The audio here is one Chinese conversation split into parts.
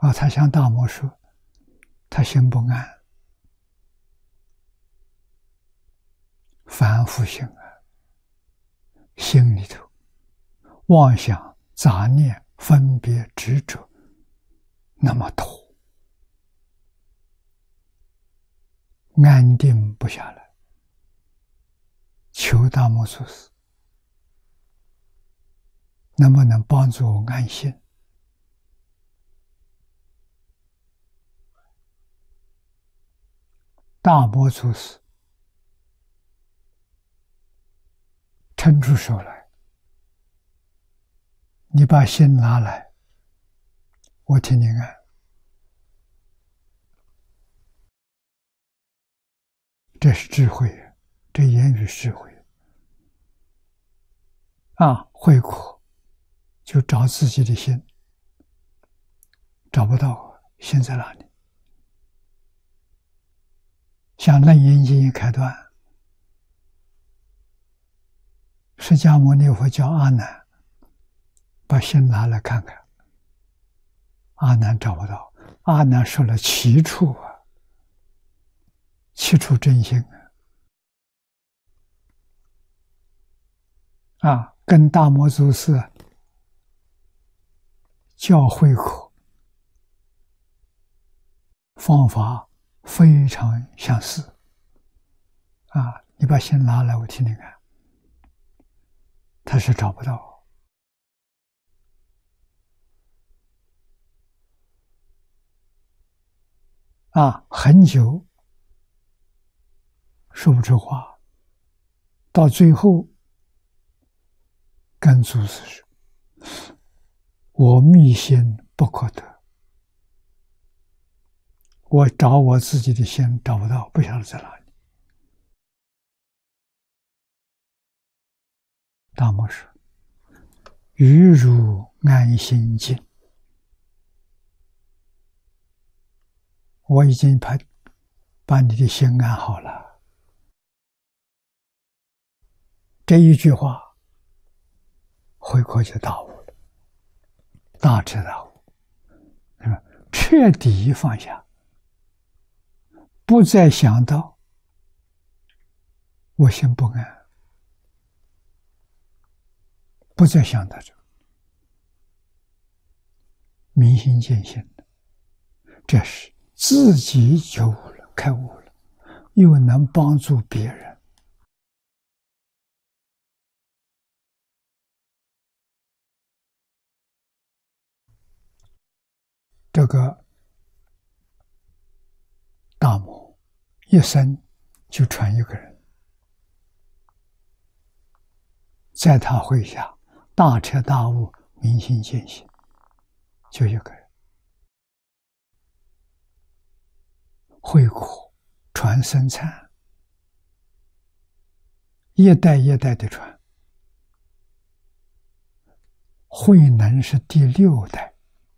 他向大摩说，他心不安，反复心安，心里头妄想、杂念、分别、执着那么多，安定不下来，求大摩祖师能不能帮助我安心？大摩祖师伸出手来，你把心拿来，我替你安。这是智慧，这言语智慧。慧苦就找自己的心，找不到心在哪里？像《楞严经》一开端，释迦牟尼佛叫阿难把心拿来看看，阿难找不到，阿难说了七处七处真心跟大摩祖师教慧苦方法非常相似你把心拿来，我替你看。他是找不到很久说不出话，到最后跟祖师说：“我密心不可得，我找我自己的心找不到，不晓得在哪里。”大摩说：“于汝安心静。”我已经把你的心安好了。这一句话，慧苦就大悟了，大彻大悟，彻底放下，不再想到我心不安，不再想到这个，明心见性的，这是自己就悟了，开悟了，又能帮助别人。这个大摩一生就传一个人，在他会下大彻大悟，明心见性，就一个人。慧苦传僧璨，一代一代的传，慧能是第6代。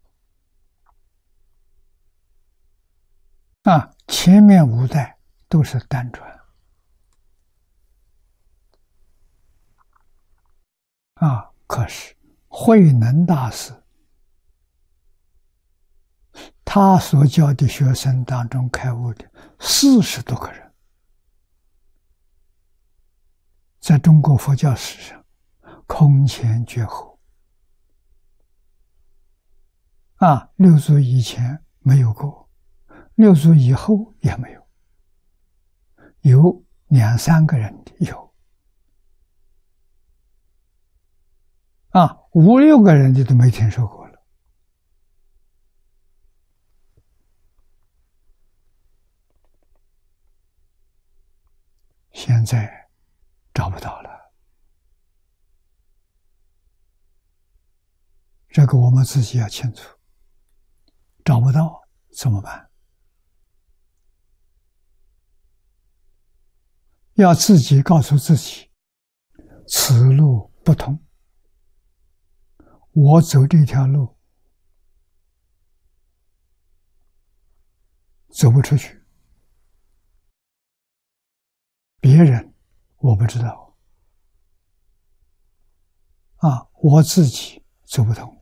前面5代都是单传。可是慧能大师他所教的学生当中开悟的40多个人，在中国佛教史上空前绝后。六祖以前没有过，六祖以后也没有，有2、3个人的有5、6个人的都没听说过了。现在找不到了，这个我们自己要清楚，找不到怎么办？要自己告诉自己，此路不通，我走这条路走不出去，别人我不知道我自己走不通。